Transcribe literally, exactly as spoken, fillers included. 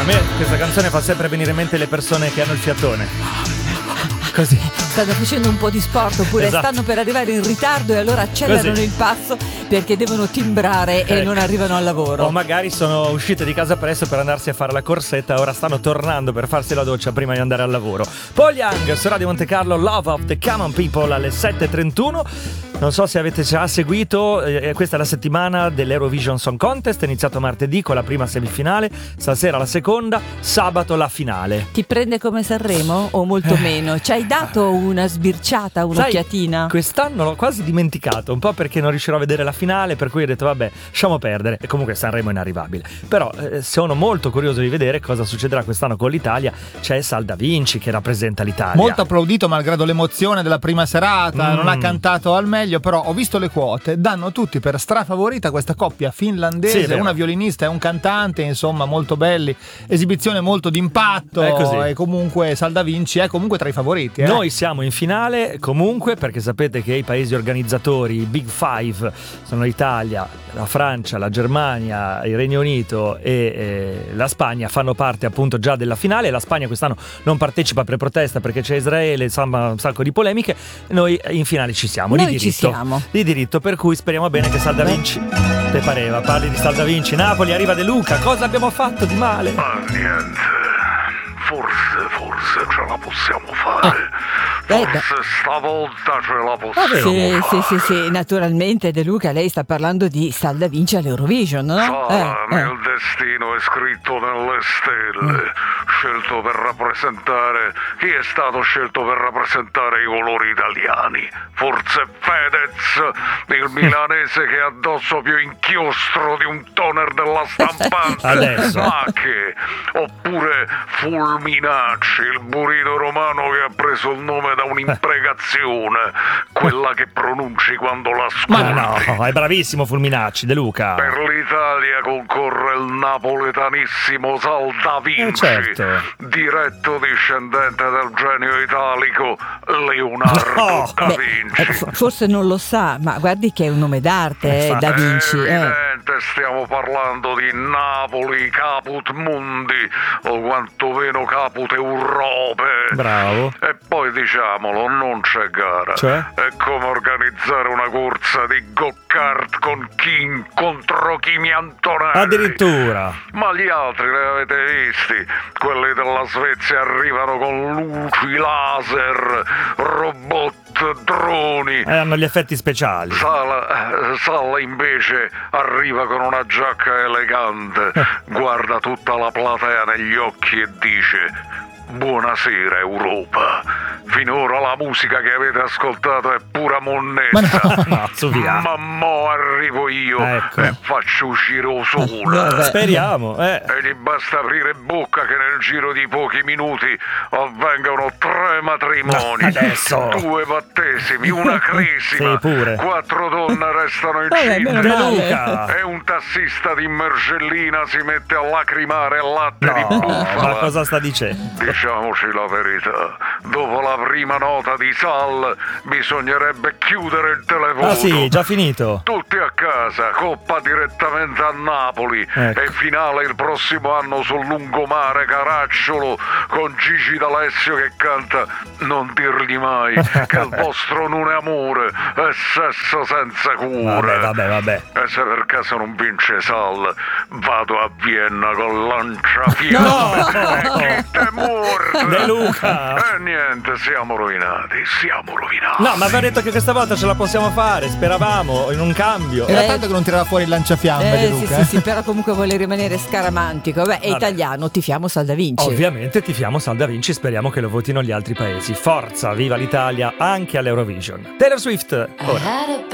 me questa canzone fa sempre venire in mente le persone che hanno il fiatone. Così. Stanno facendo un po' di sport oppure esatto. stanno per arrivare in ritardo e allora accelerano Così. il passo perché devono timbrare Ecco. e non arrivano al lavoro. O magari sono uscite di casa presto per andarsi a fare la corsetta, ora stanno tornando per farsi la doccia prima di andare al lavoro. Paul Young su Radio Monte Carlo, Love of the Common People alle sette e trentuno. Non so se avete già seguito, eh, questa è la settimana dell'Eurovision Song Contest, è iniziato martedì con la prima semifinale, stasera la seconda, sabato la finale. Ti prende come Sanremo o molto Eh. meno? Ci hai dato una sbirciata, un'occhiatina? Sai, quest'anno l'ho quasi dimenticato, un po' perché non riuscirò a vedere la finale, per cui ho detto vabbè, lasciamo perdere, e comunque Sanremo è inarrivabile. Però eh, sono molto curioso di vedere cosa succederà quest'anno con l'Italia. C'è Sal Da Vinci che rappresenta l'Italia. Molto applaudito malgrado l'emozione della prima serata, Mm. non ha cantato al meglio, però ho visto le quote, danno tutti per strafavorita questa coppia Sì, finlandese, è vero. una violinista e un cantante, insomma molto belli, esibizione molto d'impatto, È così. e comunque Sal Da Vinci è comunque tra i favoriti. Eh? Noi siamo in finale comunque, perché sapete che i paesi organizzatori, i Big Five, sono l'Italia, la Francia, la Germania, il Regno Unito e eh, la Spagna, fanno parte appunto già della finale. La Spagna quest'anno non partecipa per protesta perché c'è Israele, insomma un sacco di polemiche. Noi in finale ci siamo, Noi di ci diritto. siamo. Di diritto, per cui speriamo bene che Sal Da Vinci te pareva. Parli di Sal Da Vinci, Napoli, arriva De Luca, cosa abbiamo fatto di male? Ma niente, forse, forse ce la possiamo fare. Eh, Forse stavolta ce la possiamo Sì, fare. sì, sì, sì, naturalmente De Luca, lei sta parlando di Sal Da Vinci all'Eurovision, no? Sa, Eh, eh. il destino è scritto nelle stelle. Scelto per rappresentare. Chi è stato scelto per rappresentare i colori italiani? Forse Fedez, il milanese che ha addosso più inchiostro di un toner della stampante. Adesso. Ma che? Oppure Fulminacci, il burrito romano che ha preso il nome da un'impregazione, quella che pronunci quando la Ma ascolti. no, è bravissimo Fulminacci, De Luca. Per l'Italia concorre il napoletanissimo Sal Da Vinci, Eh, certo. diretto discendente del genio italico Leonardo No. Da Beh, Vinci. eh, f- forse non lo sa, ma guardi che è un nome d'arte, eh, Da Vinci. È Eh. evidente, stiamo parlando di Napoli caput mundi, o quantomeno caput Europe. Bravo. E poi diciamolo, non c'è gara. Cioè? È come organizzare una corsa di go-kart con chi contro Kimi Antonelli. Addirittura. Ma gli altri li avete visti? Quelli della Svezia arrivano con luci laser, robot, droni. Eh, hanno gli effetti speciali. Sala, eh, Salla invece arriva con una giacca elegante, guarda tutta la platea negli occhi e dice: buonasera Europa, finora la musica che avete ascoltato è pura monnezza. Ma no, su via. Ma mo arrivo io Ecco. e faccio uscire o sole. Speriamo, eh. E gli basta aprire bocca che nel giro di pochi minuti avvengano tre matrimoni, No, adesso. due battesimi, una crisima, Sì, pure. quattro donne restano Vabbè, meno De incinte male. Luca. e un tassista di Mergellina si mette a lacrimare latte di No, bufala. ma cosa sta dicendo? Diciamoci la verità, dopo la prima nota di Sal bisognerebbe chiudere il televoto. Ah sì, già finito. Tutti a casa, coppa direttamente a Napoli, Ecco. e finale il prossimo anno sul lungomare Caracciolo con Gigi D'Alessio che canta Non dirgli mai che il vostro non è amore, è sesso senza cure. Vabbè, vabbè, vabbè. E se per caso non vince Sal, vado a Vienna con lanciafiamme. No! E chi te morde? De Luca. E niente, siamo rovinati, siamo rovinati. No, ma aveva detto che questa volta ce la possiamo fare, speravamo in un cambio. Era Eh. tanto che non tirava fuori il lanciafiamme Eh, De sì, Luca. sì, eh. sì, però comunque vuole rimanere scaramantico. Beh, è Vabbè. italiano, tifiamo Sal Da Vinci. Ovviamente tifiamo Sal Da Vinci, speriamo che lo votino gli altri paesi. Forza, viva l'Italia anche all'Eurovision. Taylor Swift, ora. I had a